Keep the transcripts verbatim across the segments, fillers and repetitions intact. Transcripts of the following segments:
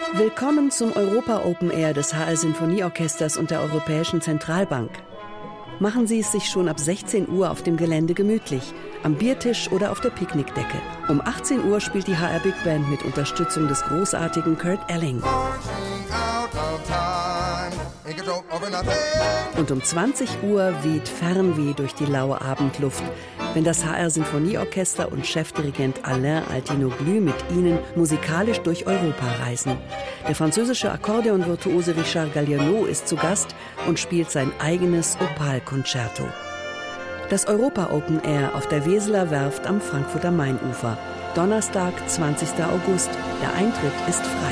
Willkommen zum Europa Open Air des H R Sinfonieorchesters und der Europäischen Zentralbank. Machen Sie es sich schon ab sechzehn Uhr auf dem Gelände gemütlich, am Biertisch oder auf der Picknickdecke. Um achtzehn Uhr spielt die H R Big Band mit Unterstützung des großartigen Kurt Elling. Und um zwanzig Uhr weht Fernweh durch die laue Abendluft, wenn das H R Sinfonieorchester und Chefdirigent Alain Altinoglu mit Ihnen musikalisch durch Europa reisen. Der französische Akkordeonvirtuose Richard Galliano ist zu Gast und spielt sein eigenes Opal-Concerto. Das Europa Open Air auf der Weseler Werft am Frankfurter Mainufer. Donnerstag, zwanzigster August. Der Eintritt ist frei.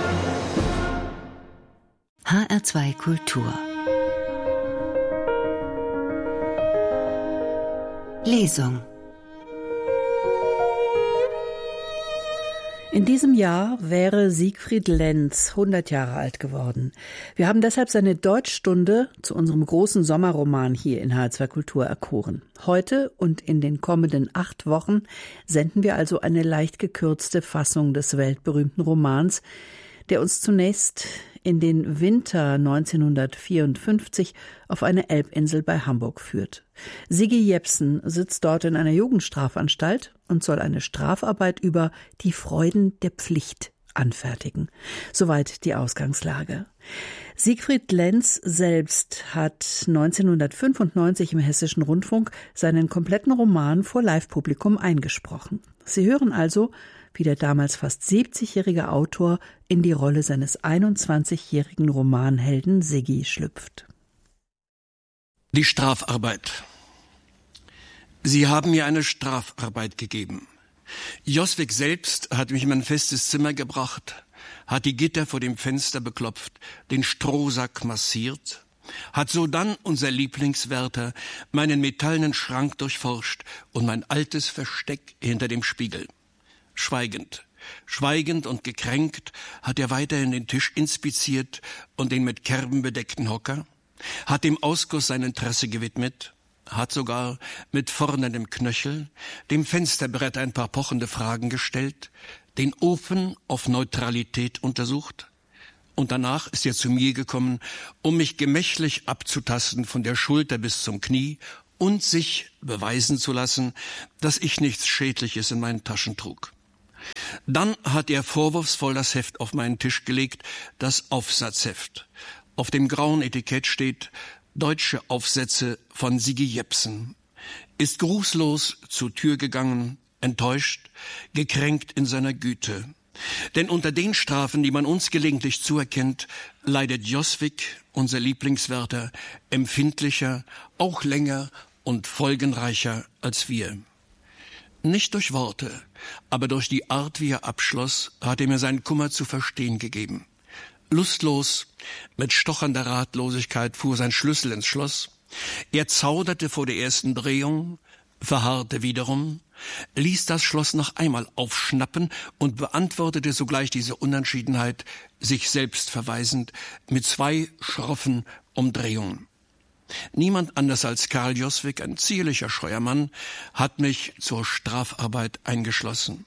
H R zwei Kultur. Lesung. In diesem Jahr wäre Siegfried Lenz hundert Jahre alt geworden. Wir haben deshalb seine Deutschstunde zu unserem großen Sommerroman hier in H R zwei Kultur erkoren. Heute und in den kommenden acht Wochen senden wir also eine leicht gekürzte Fassung des weltberühmten Romans, der uns zunächst in den Winter neunzehnhundertvierundfünfzig auf eine Elbinsel bei Hamburg führt. Siggi Jepsen sitzt dort in einer Jugendstrafanstalt und soll eine Strafarbeit über die Freuden der Pflicht anfertigen. Soweit die Ausgangslage. Siegfried Lenz selbst hat neunzehnhundertfünfundneunzig im Hessischen Rundfunk seinen kompletten Roman vor Live-Publikum eingesprochen. Sie hören also, wie der damals fast siebzigjährige Autor in die Rolle seines einundzwanzigjährigen Romanhelden Siggi schlüpft. Die Strafarbeit. Sie haben mir eine Strafarbeit gegeben. Joswig selbst hat mich in mein festes Zimmer gebracht, hat die Gitter vor dem Fenster beklopft, den Strohsack massiert, hat sodann unser Lieblingswärter meinen metallenen Schrank durchforscht und mein altes Versteck hinter dem Spiegel. Schweigend, schweigend und gekränkt hat er weiterhin den Tisch inspiziert und den mit Kerben bedeckten Hocker, hat dem Ausguss sein Interesse gewidmet, hat sogar mit forderndem Knöchel dem Fensterbrett ein paar pochende Fragen gestellt, den Ofen auf Neutralität untersucht, und danach ist er zu mir gekommen, um mich gemächlich abzutasten von der Schulter bis zum Knie und sich beweisen zu lassen, dass ich nichts Schädliches in meinen Taschen trug. Dann hat er vorwurfsvoll das Heft auf meinen Tisch gelegt, das Aufsatzheft. Auf dem grauen Etikett steht Deutsche Aufsätze von Siggi Jepsen. Ist grußlos zur Tür gegangen, enttäuscht, gekränkt in seiner Güte. Denn unter den Strafen, die man uns gelegentlich zuerkennt, leidet Joswig, unser Lieblingswärter, empfindlicher, auch länger und folgenreicher als wir. Nicht durch Worte, aber durch die Art, wie er abschloss, hat er mir seinen Kummer zu verstehen gegeben. Lustlos, mit stochernder Ratlosigkeit fuhr sein Schlüssel ins Schloss. Er zauderte vor der ersten Drehung, verharrte wiederum, ließ das Schloss noch einmal aufschnappen und beantwortete sogleich diese Unentschiedenheit, sich selbst verweisend, mit zwei schroffen Umdrehungen. Niemand anders als Karl Joswig, ein zierlicher, scheuer Mann, hat mich zur Strafarbeit eingeschlossen.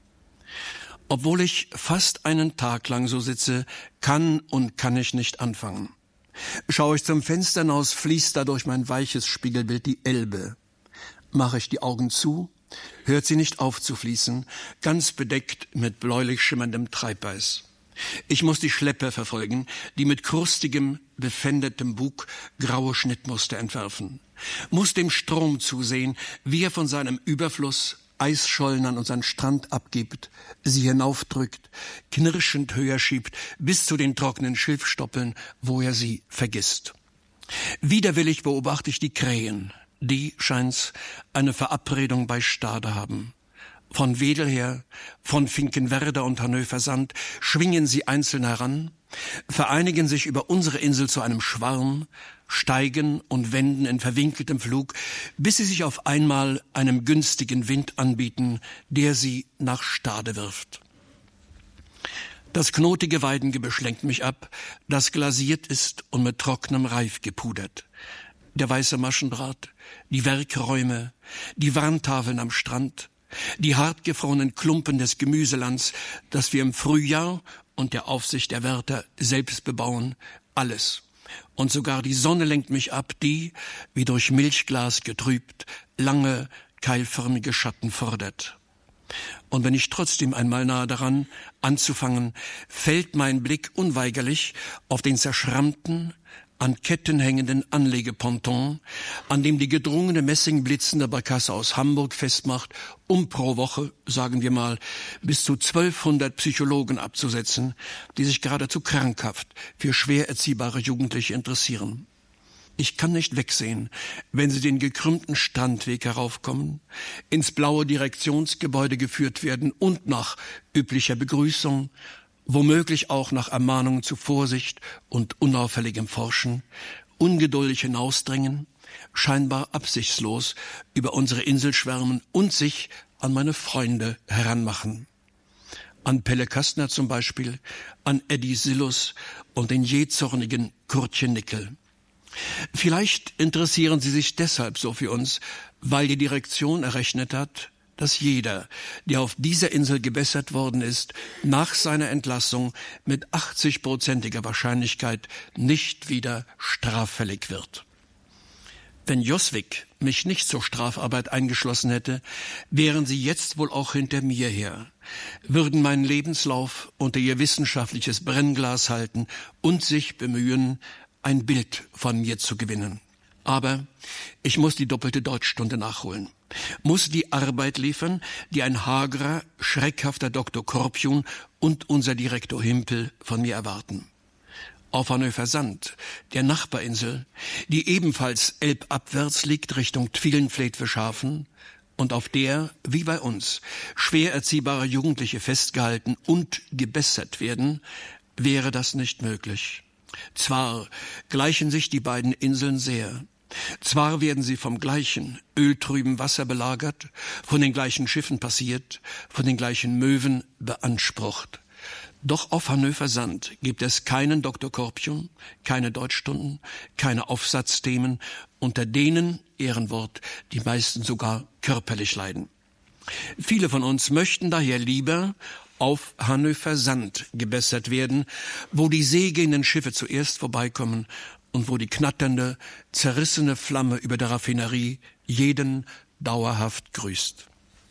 Obwohl ich fast einen Tag lang so sitze, kann und kann ich nicht anfangen. Schaue ich zum Fenster hinaus, fließt da durch mein weiches Spiegelbild die Elbe. Mache ich die Augen zu, hört sie nicht auf zu fließen, ganz bedeckt mit bläulich schimmerndem Treibeis. Ich muss die Schlepper verfolgen, die mit krustigem, befändetem Bug graue Schnittmuster entwerfen. Muss dem Strom zusehen, wie er von seinem Überfluss Eisschollen an unseren Strand abgibt, sie hinaufdrückt, knirschend höher schiebt, bis zu den trockenen Schilfstoppeln, wo er sie vergisst. Widerwillig beobachte ich die Krähen, die, scheint's, eine Verabredung bei Stade haben. Von Wedel her, von Finkenwerder und Hannover Sand schwingen sie einzeln heran, vereinigen sich über unsere Insel zu einem Schwarm, steigen und wenden in verwinkeltem Flug, bis sie sich auf einmal einem günstigen Wind anbieten, der sie nach Stade wirft. Das knotige Weidengebüsch lenkt mich ab, das glasiert ist und mit trockenem Reif gepudert. Der weiße Maschendraht, die Werkräume, die Warntafeln am Strand, die hartgefrorenen Klumpen des Gemüselands, das wir im Frühjahr und der Aufsicht der Wärter selbst bebauen, alles. Und sogar die Sonne lenkt mich ab, die, wie durch Milchglas getrübt, lange, keilförmige Schatten fordert. Und wenn ich trotzdem einmal nahe daran anzufangen, fällt mein Blick unweigerlich auf den zerschrammten, an Ketten hängenden Anlegeponton, an dem die gedrungene messingblitzende Barkasse aus Hamburg festmacht, um pro Woche, sagen wir mal, bis zu zwölfhundert Psychologen abzusetzen, die sich geradezu krankhaft für schwer erziehbare Jugendliche interessieren. Ich kann nicht wegsehen, wenn sie den gekrümmten Strandweg heraufkommen, ins blaue Direktionsgebäude geführt werden und nach üblicher Begrüßung, womöglich auch nach Ermahnungen zu Vorsicht und unauffälligem Forschen, ungeduldig hinausdrängen, scheinbar absichtslos über unsere Insel schwärmen und sich an meine Freunde heranmachen. An Pelle Kastner zum Beispiel, an Eddie Sillus und den jähzornigen Kurtchen Nickel. Vielleicht interessieren sie sich deshalb so für uns, weil die Direktion errechnet hat, dass jeder, der auf dieser Insel gebessert worden ist, nach seiner Entlassung mit achtzigprozentiger Wahrscheinlichkeit nicht wieder straffällig wird. Wenn Joswig mich nicht zur Strafarbeit eingeschlossen hätte, wären sie jetzt wohl auch hinter mir her, würden meinen Lebenslauf unter ihr wissenschaftliches Brennglas halten und sich bemühen, ein Bild von mir zu gewinnen. Aber ich muss die doppelte Deutschstunde nachholen, muss die Arbeit liefern, die ein hagerer, schreckhafter Doktor Korpion und unser Direktor Himpel von mir erwarten. Auf Hannover Sand, der Nachbarinsel, die ebenfalls elbabwärts liegt Richtung Twilenfleet-Wischhafen und auf der, wie bei uns, schwer erziehbare Jugendliche festgehalten und gebessert werden, wäre das nicht möglich. Zwar gleichen sich die beiden Inseln sehr, zwar werden sie vom gleichen öltrüben Wasser belagert, von den gleichen Schiffen passiert, von den gleichen Möwen beansprucht. Doch auf Hannover Sand gibt es keinen Doktor Korpion, keine Deutschstunden, keine Aufsatzthemen, unter denen, Ehrenwort, die meisten sogar körperlich leiden. Viele von uns möchten daher lieber auf Hannover Sand gebessert werden, wo die seegehenden Schiffe zuerst vorbeikommen und wo die knatternde, zerrissene Flamme über der Raffinerie jeden dauerhaft grüßt.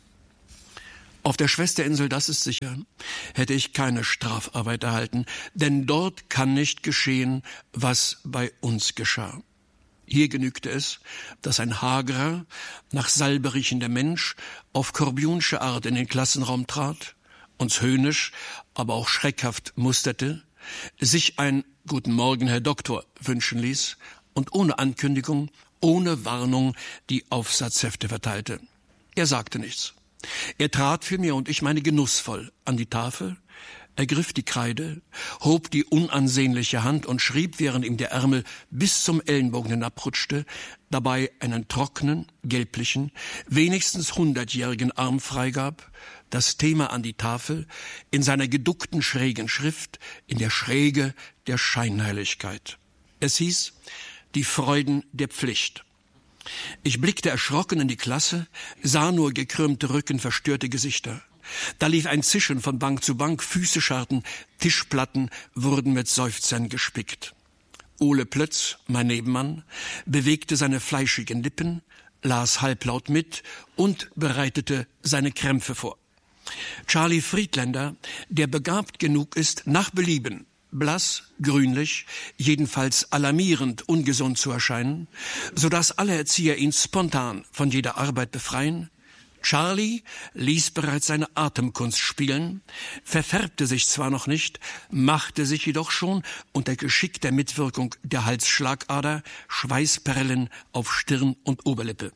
Auf der Schwesterinsel, das ist sicher, hätte ich keine Strafarbeit erhalten, denn dort kann nicht geschehen, was bei uns geschah. Hier genügte es, dass ein hagerer, nach Salbe riechender Mensch auf Korbionsche Art in den Klassenraum trat, uns höhnisch, aber auch schreckhaft musterte, sich ein »Guten Morgen, Herr Doktor« wünschen ließ und ohne Ankündigung, ohne Warnung die Aufsatzhefte verteilte. Er sagte nichts. Er trat für mir und ich meine genussvoll an die Tafel, ergriff die Kreide, hob die unansehnliche Hand und schrieb, während ihm der Ärmel bis zum Ellenbogen hinabrutschte, dabei einen trockenen, gelblichen, wenigstens hundertjährigen Arm freigab, das Thema an die Tafel, in seiner geduckten, schrägen Schrift, in der Schräge der Scheinheiligkeit. Es hieß, die Freuden der Pflicht. Ich blickte erschrocken in die Klasse, sah nur gekrümmte Rücken, verstörte Gesichter. Da lief ein Zischen von Bank zu Bank, Füße scharrten, Tischplatten wurden mit Seufzern gespickt. Ole Plötz, mein Nebenmann, bewegte seine fleischigen Lippen, las halblaut mit und bereitete seine Krämpfe vor. Charlie Friedländer, der begabt genug ist, nach Belieben, blass, grünlich, jedenfalls alarmierend ungesund zu erscheinen, so dass alle Erzieher ihn spontan von jeder Arbeit befreien. Charlie ließ bereits seine Atemkunst spielen, verfärbte sich zwar noch nicht, machte sich jedoch schon unter geschickter Mitwirkung der Halsschlagader Schweißperlen auf Stirn und Oberlippe.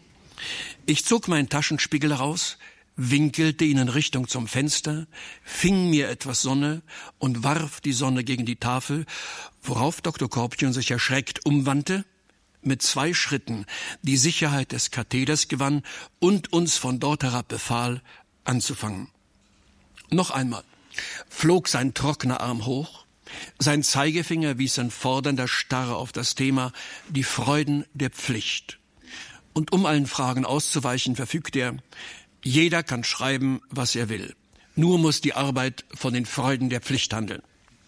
Ich zog meinen Taschenspiegel heraus, winkelte ihn in Richtung zum Fenster, fing mir etwas Sonne und warf die Sonne gegen die Tafel, worauf Doktor Korpion sich erschreckt umwandte, mit zwei Schritten die Sicherheit des Katheders gewann und uns von dort herab befahl, anzufangen. Noch einmal flog sein trockener Arm hoch, sein Zeigefinger wies in fordernder Starre auf das Thema die Freuden der Pflicht. Und um allen Fragen auszuweichen, verfügte er, jeder kann schreiben, was er will. Nur muss die Arbeit von den Freuden der Pflicht handeln.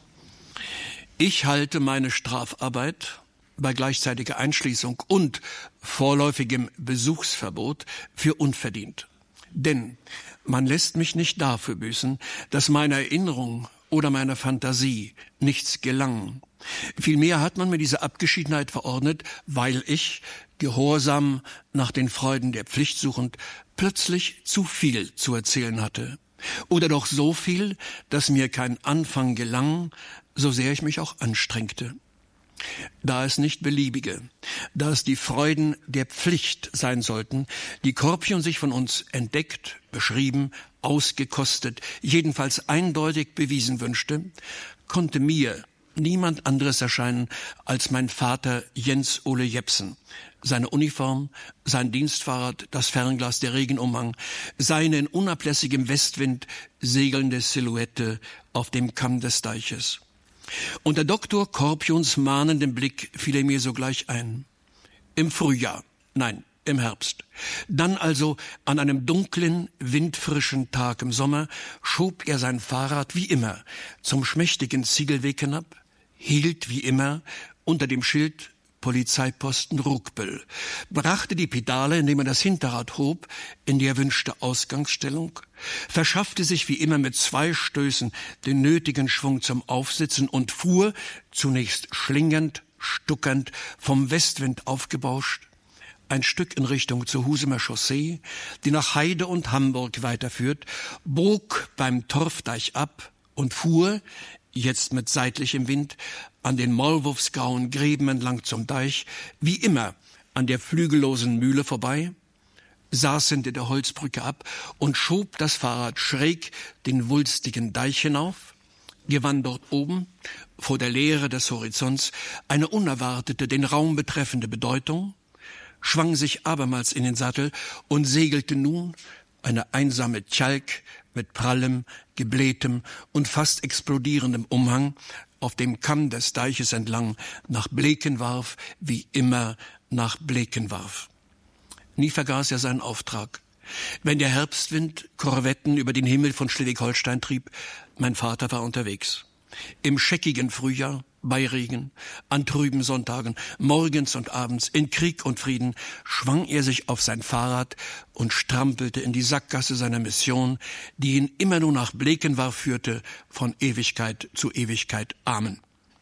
Ich halte meine Strafarbeit bei gleichzeitiger Einschließung und vorläufigem Besuchsverbot für unverdient. Denn man lässt mich nicht dafür büßen, dass meiner Erinnerung oder meiner Fantasie nichts gelang. Vielmehr hat man mir diese Abgeschiedenheit verordnet, weil ich, gehorsam nach den Freuden der Pflicht suchend, plötzlich zu viel zu erzählen hatte. Oder doch so viel, dass mir kein Anfang gelang, so sehr ich mich auch anstrengte. Da es nicht beliebige, da es die Freuden der Pflicht sein sollten, die Korpion sich von uns entdeckt, beschrieben, ausgekostet, jedenfalls eindeutig bewiesen wünschte, konnte mir niemand anderes erscheinen als mein Vater Jens Ole Jepsen. Seine Uniform, sein Dienstfahrrad, das Fernglas, der Regenumhang, seine in unablässigem Westwind segelnde Silhouette auf dem Kamm des Deiches. Unter Doktor Korpions mahnendem Blick fiel er mir sogleich ein. Im Frühjahr, nein, im Herbst. Dann also an einem dunklen, windfrischen Tag im Sommer schob er sein Fahrrad wie immer zum schmächtigen Ziegelweg hinab, hielt wie immer unter dem Schild Polizeiposten Rugbel, brachte die Pedale, indem er das Hinterrad hob, in die erwünschte Ausgangsstellung, verschaffte sich wie immer mit zwei Stößen den nötigen Schwung zum Aufsitzen und fuhr, zunächst schlingend, stuckernd, vom Westwind aufgebauscht, ein Stück in Richtung zur Husumer Chaussee, die nach Heide und Hamburg weiterführt, bog beim Torfdeich ab und fuhr, jetzt mit seitlichem Wind, an den maulwurfsgrauen Gräben entlang zum Deich, wie immer an der flügellosen Mühle vorbei, saß hinter der Holzbrücke ab und schob das Fahrrad schräg den wulstigen Deich hinauf, gewann dort oben, vor der Leere des Horizonts, eine unerwartete, den Raum betreffende Bedeutung, schwang sich abermals in den Sattel und segelte nun, eine einsame Tjalk mit prallem, geblähtem und fast explodierendem Umhang, auf dem Kamm des Deiches entlang, nach Blekenwarf, wie immer nach Blekenwarf. Nie vergaß er seinen Auftrag. Wenn der Herbstwind Korvetten über den Himmel von Schleswig-Holstein trieb, mein Vater war unterwegs. Im scheckigen Frühjahr, bei Regen, an trüben Sonntagen, morgens und abends, in Krieg und Frieden, schwang er sich auf sein Fahrrad und strampelte in die Sackgasse seiner Mission, die ihn immer nur nach Blekenwarf führte, von Ewigkeit zu Ewigkeit. Amen.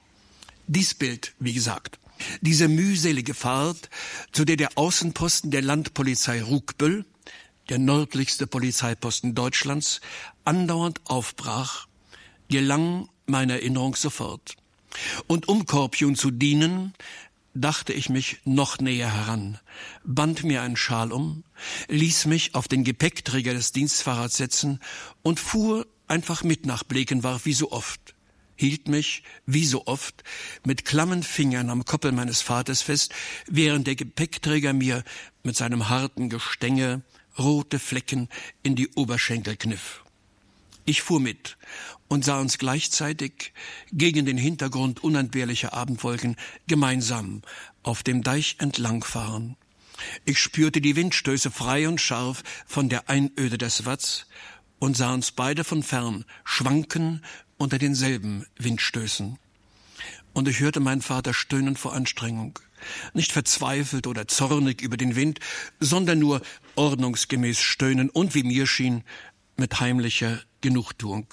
Dies Bild, wie gesagt, diese mühselige Fahrt, zu der der Außenposten der Landpolizei Rugbel, der nördlichste Polizeiposten Deutschlands, andauernd aufbrach, gelang meine Erinnerung sofort. Und um Korpion zu dienen, dachte ich mich noch näher heran, band mir einen Schal um, ließ mich auf den Gepäckträger des Dienstfahrrads setzen und fuhr einfach mit nach Blekenwarf wie so oft, hielt mich, wie so oft, mit klammen Fingern am Koppel meines Vaters fest, während der Gepäckträger mir mit seinem harten Gestänge rote Flecken in die Oberschenkel kniff. Ich fuhr mit und sah uns gleichzeitig gegen den Hintergrund unentbehrlicher Abendwolken gemeinsam auf dem Deich entlangfahren. Ich spürte die Windstöße frei und scharf von der Einöde des Watts und sah uns beide von fern schwanken unter denselben Windstößen. Und ich hörte meinen Vater stöhnen vor Anstrengung, nicht verzweifelt oder zornig über den Wind, sondern nur ordnungsgemäß stöhnen und, wie mir schien, mit heimlicher Genugtuung.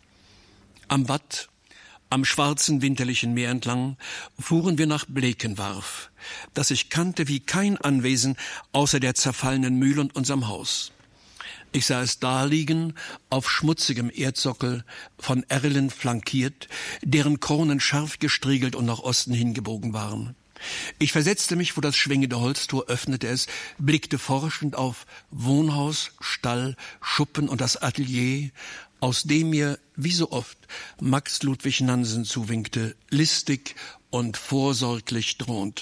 Am Watt, am schwarzen winterlichen Meer entlang, fuhren wir nach Blekenwarf, das ich kannte wie kein Anwesen außer der zerfallenen Mühle und unserem Haus. Ich sah es daliegen, auf schmutzigem Erdsockel, von Erlen flankiert, deren Kronen scharf gestriegelt und nach Osten hingebogen waren. Ich versetzte mich vor das schwingende Holztor, öffnete es, blickte forschend auf Wohnhaus, Stall, Schuppen und das Atelier, aus dem mir, wie so oft, Max Ludwig Nansen zuwinkte, listig und vorsorglich drohend.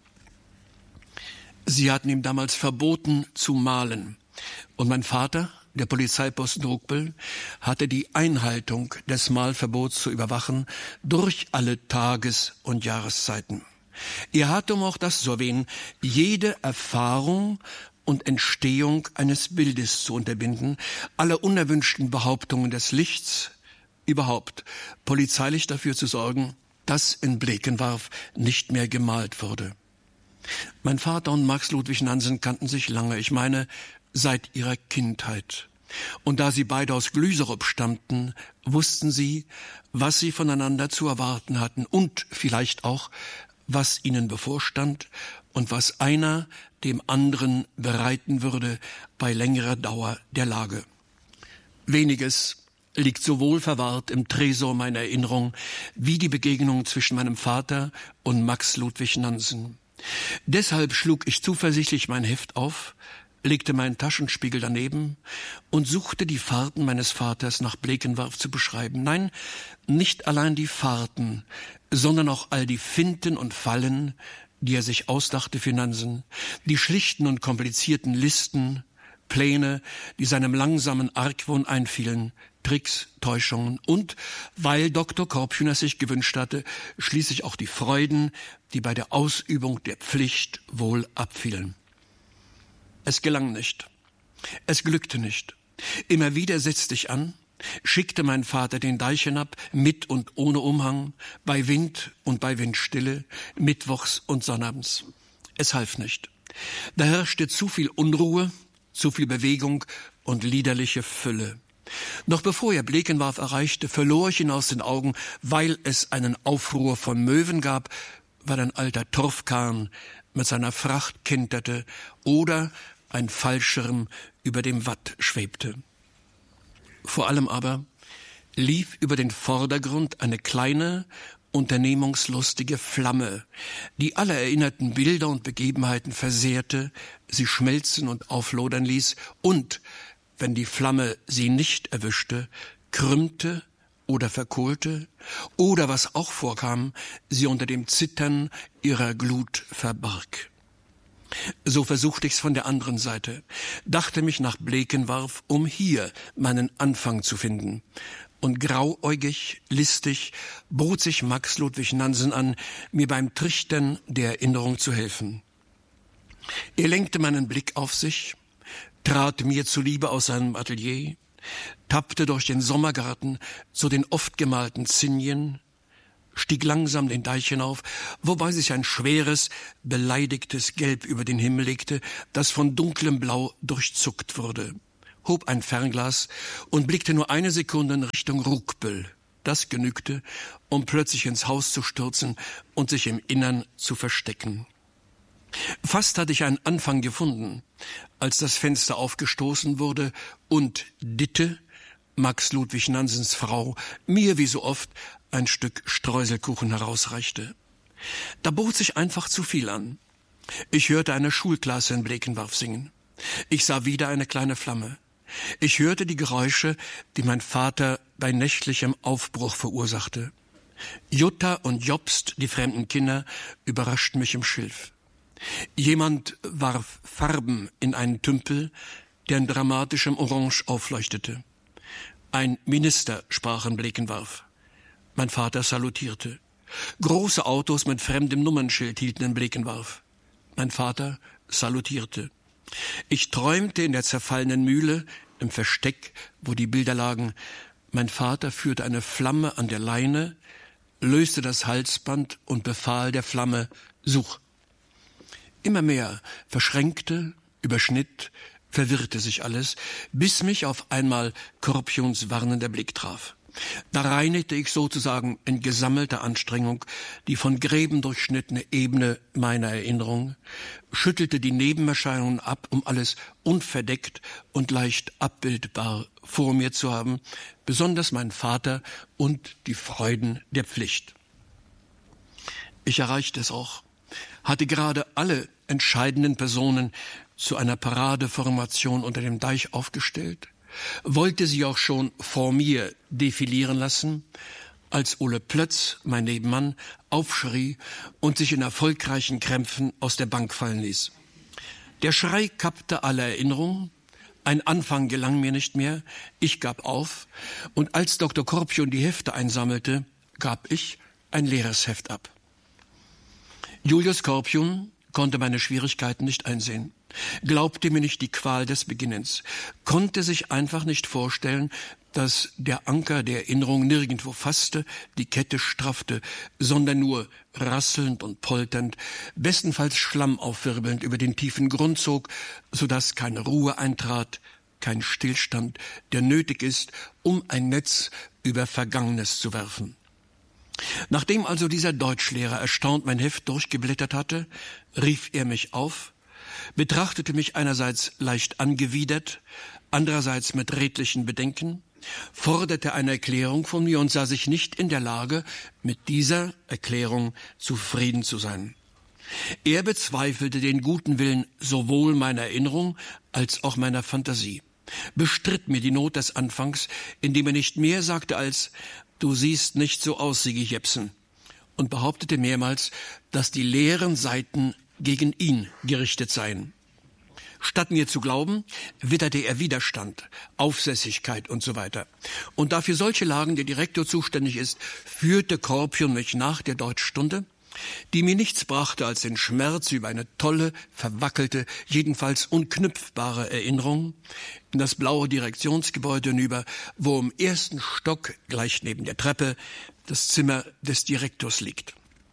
Sie hatten ihm damals verboten zu malen, und mein Vater, der Polizeiposten Rugbel, hatte die Einhaltung des Malverbots zu überwachen durch alle Tages- und Jahreszeiten. Er hatte, um auch das zu erwähnen, jede Erfahrung und Entstehung eines Bildes zu unterbinden, alle unerwünschten Behauptungen des Lichts, überhaupt polizeilich dafür zu sorgen, dass in Blekenwarf nicht mehr gemalt wurde. Mein Vater und Max Ludwig Nansen kannten sich lange, ich meine seit ihrer Kindheit. Und da sie beide aus Glüserup stammten, wussten sie, was sie voneinander zu erwarten hatten und vielleicht auch, was ihnen bevorstand und was einer dem anderen bereiten würde bei längerer Dauer der Lage. Weniges liegt so wohl verwahrt im Tresor meiner Erinnerung wie die Begegnung zwischen meinem Vater und Max Ludwig Nansen. Deshalb schlug ich zuversichtlich mein Heft auf, legte meinen Taschenspiegel daneben und suchte die Fahrten meines Vaters nach Blekenwarf zu beschreiben. Nein, nicht allein die Fahrten, sondern auch all die Finten und Fallen, die er sich ausdachte für Nansen, die schlichten und komplizierten Listen, Pläne, die seinem langsamen Argwohn einfielen, Tricks, Täuschungen und, weil Doktor Korpchen es sich gewünscht hatte, schließlich auch die Freuden, die bei der Ausübung der Pflicht wohl abfielen. Es gelang nicht. Es glückte nicht. Immer wieder setzte ich an, schickte mein Vater den Deich hinab, mit und ohne Umhang, bei Wind und bei Windstille, mittwochs und sonnabends. Es half nicht. Da herrschte zu viel Unruhe, zu viel Bewegung und liederliche Fülle. Noch bevor er Blekenwarf erreichte, verlor ich ihn aus den Augen, weil es einen Aufruhr von Möwen gab, weil ein alter Torfkahn mit seiner Fracht kenterte oder ein Fallschirm über dem Watt schwebte. Vor allem aber lief über den Vordergrund eine kleine, unternehmungslustige Flamme, die alle erinnerten Bilder und Begebenheiten versehrte, sie schmelzen und auflodern ließ und, wenn die Flamme sie nicht erwischte, krümmte oder verkohlte oder, was auch vorkam, sie unter dem Zittern ihrer Glut verbarg. So versuchte ich's von der anderen Seite, dachte mich nach Blekenwarf, um hier meinen Anfang zu finden. Und grauäugig, listig bot sich Max Ludwig Nansen an, mir beim Trichtern der Erinnerung zu helfen. Er lenkte meinen Blick auf sich, trat mir zuliebe aus seinem Atelier, tappte durch den Sommergarten zu den oft gemalten Zinien, stieg langsam den Deich hinauf, wobei sich ein schweres, beleidigtes Gelb über den Himmel legte, das von dunklem Blau durchzuckt wurde, hob ein Fernglas und blickte nur eine Sekunde in Richtung Rugbüll. Das genügte, um plötzlich ins Haus zu stürzen und sich im Innern zu verstecken. Fast hatte ich einen Anfang gefunden, als das Fenster aufgestoßen wurde und Ditte, Max Ludwig Nansens Frau, mir wie so oft ein Stück Streuselkuchen herausreichte. Da bot sich einfach zu viel an. Ich hörte eine Schulklasse in Blekenwarf singen. Ich sah wieder eine kleine Flamme. Ich hörte die Geräusche, die mein Vater bei nächtlichem Aufbruch verursachte. Jutta und Jobst, die fremden Kinder, überraschten mich im Schilf. Jemand warf Farben in einen Tümpel, der in dramatischem Orange aufleuchtete. Ein Minister sprach in Blekenwarf. Mein Vater salutierte. Große Autos mit fremdem Nummernschild hielten in Blekenwarf. Mein Vater salutierte. Ich träumte in der zerfallenen Mühle, im Versteck, wo die Bilder lagen. Mein Vater führte eine Flamme an der Leine, löste das Halsband und befahl der Flamme, such. Immer mehr verschränkte, überschnitt, verwirrte sich alles, bis mich auf einmal Korpions warnender Blick traf. Da reinigte ich sozusagen in gesammelter Anstrengung die von Gräben durchschnittene Ebene meiner Erinnerung, schüttelte die Nebenerscheinungen ab, um alles unverdeckt und leicht abbildbar vor mir zu haben, besonders mein Vater und die Freuden der Pflicht. Ich erreichte es auch, hatte gerade alle entscheidenden Personen zu einer Paradeformation unter dem Deich aufgestellt, wollte sie auch schon vor mir defilieren lassen, als Ole Plötz, mein Nebenmann, aufschrie und sich in erfolgreichen Krämpfen aus der Bank fallen ließ. Der Schrei kappte alle Erinnerungen, ein Anfang gelang mir nicht mehr, ich gab auf, und als Doktor Korpion die Hefte einsammelte, gab ich ein leeres Heft ab. Julius Korpion konnte meine Schwierigkeiten nicht einsehen. glaubte mir nicht die Qual des Beginnens, konnte sich einfach nicht vorstellen, dass der Anker der Erinnerung nirgendwo fasste, die Kette straffte, sondern nur rasselnd und polternd, bestenfalls Schlamm aufwirbelnd über den tiefen Grund zog, so dass keine Ruhe eintrat, kein Stillstand, der nötig ist, um ein Netz über Vergangenes zu werfen. Nachdem also dieser Deutschlehrer erstaunt mein Heft durchgeblättert hatte, rief er mich auf, betrachtete mich einerseits leicht angewidert, andererseits mit redlichen Bedenken, forderte eine Erklärung von mir und sah sich nicht in der Lage, mit dieser Erklärung zufrieden zu sein. Er bezweifelte den guten Willen sowohl meiner Erinnerung als auch meiner Fantasie, bestritt mir die Not des Anfangs, indem er nicht mehr sagte als »Du siehst nicht so aus, Sigi Jepsen«, und behauptete mehrmals, dass die leeren Seiten gegen ihn gerichtet seien. Statt mir zu glauben, witterte er Widerstand, Aufsässigkeit und so weiter. Und da für solche Lagen der Direktor zuständig ist, führte Korpion mich nach der Deutschstunde, die mir nichts brachte als den Schmerz über eine tolle, verwackelte, jedenfalls unknüpfbare Erinnerung, in das blaue Direktionsgebäude hinüber, wo im ersten Stock, gleich neben der Treppe, das Zimmer des Direktors liegt.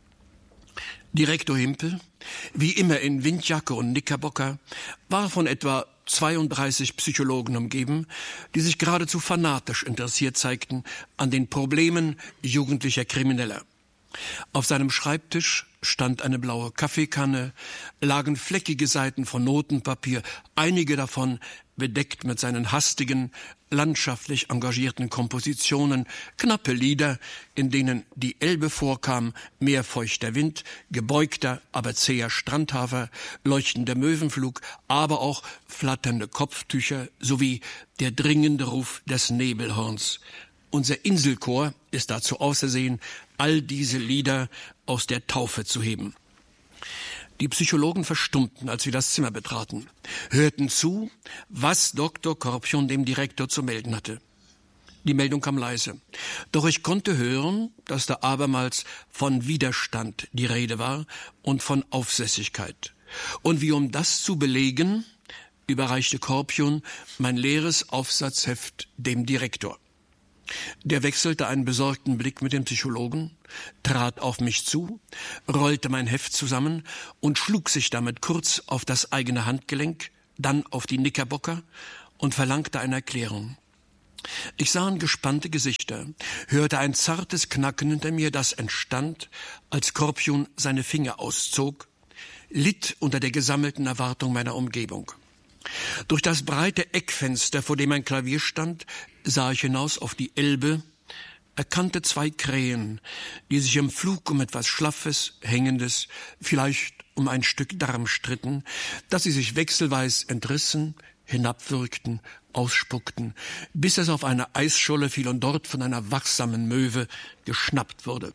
Direktor Himpel, wie immer in Windjacke und Knickerbocker, war von etwa zweiunddreißig Psychologen umgeben, die sich geradezu fanatisch interessiert zeigten an den Problemen jugendlicher Krimineller. Auf seinem Schreibtisch stand eine blaue Kaffeekanne, lagen fleckige Seiten von Notenpapier, einige davon bedeckt mit seinen hastigen, landschaftlich engagierten Kompositionen, knappe Lieder, in denen die Elbe vorkam, meerfeuchter Wind, gebeugter, aber zäher Strandhafer, leuchtender Möwenflug, aber auch flatternde Kopftücher sowie der dringende Ruf des Nebelhorns. Unser Inselchor ist dazu ausersehen, all diese Lieder aus der Taufe zu heben. Die Psychologen verstummten, als wir das Zimmer betraten, hörten zu, was Doktor Korpion dem Direktor zu melden hatte. Die Meldung kam leise, doch ich konnte hören, dass da abermals von Widerstand die Rede war und von Aufsässigkeit. Und wie um das zu belegen, überreichte Korpion mein leeres Aufsatzheft dem Direktor. Der wechselte einen besorgten Blick mit dem Psychologen, trat auf mich zu, rollte mein Heft zusammen und schlug sich damit kurz auf das eigene Handgelenk, dann auf die Knickerbocker und verlangte eine Erklärung. Ich sah gespannte Gesichter, hörte ein zartes Knacken hinter mir, das entstand, als Korpion seine Finger auszog, litt unter der gesammelten Erwartung meiner Umgebung. Durch das breite Eckfenster, vor dem ein Klavier stand, sah ich hinaus auf die Elbe, erkannte zwei Krähen, die sich im Flug um etwas Schlaffes, Hängendes, vielleicht um ein Stück Darm stritten, dass sie sich wechselweis entrissen, hinabwürgten, ausspuckten, bis es auf eine Eisscholle fiel und dort von einer wachsamen Möwe geschnappt wurde.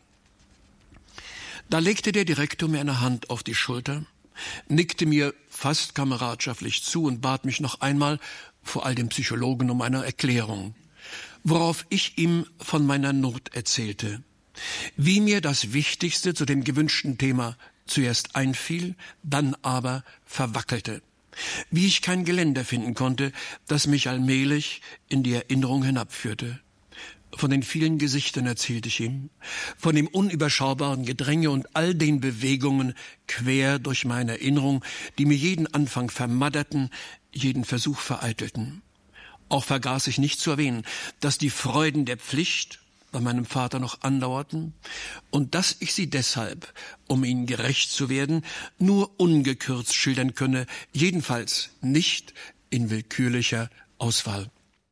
Da legte der Direktor mir eine Hand auf die Schulter, nickte mir fast kameradschaftlich zu und bat mich noch einmal vor all den Psychologen um eine Erklärung, worauf ich ihm von meiner Not erzählte, wie mir das Wichtigste zu dem gewünschten Thema zuerst einfiel, dann aber verwackelte, wie ich kein Geländer finden konnte, das mich allmählich in die Erinnerung hinabführte. Von den vielen Gesichtern erzählte ich ihm, von dem unüberschaubaren Gedränge und all den Bewegungen quer durch meine Erinnerung, die mir jeden Anfang vermadderten, jeden Versuch vereitelten. Auch vergaß ich nicht zu erwähnen, dass die Freuden der Pflicht bei meinem Vater noch andauerten und dass ich sie deshalb, um ihnen gerecht zu werden, nur ungekürzt schildern könne, jedenfalls nicht in willkürlicher Auswahl.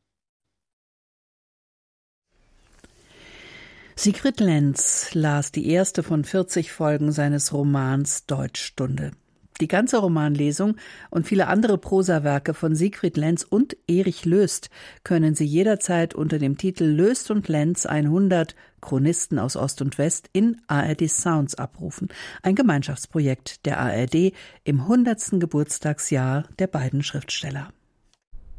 Siegfried Lenz las die erste von vierzig Folgen seines Romans Deutschstunde. Die ganze Romanlesung und viele andere Prosawerke von Siegfried Lenz und Erich Löst können Sie jederzeit unter dem Titel Löst und Lenz hundert Chronisten aus Ost und West in A R D Sounds abrufen. Ein Gemeinschaftsprojekt der A R D im hundertsten Geburtstagsjahr der beiden Schriftsteller.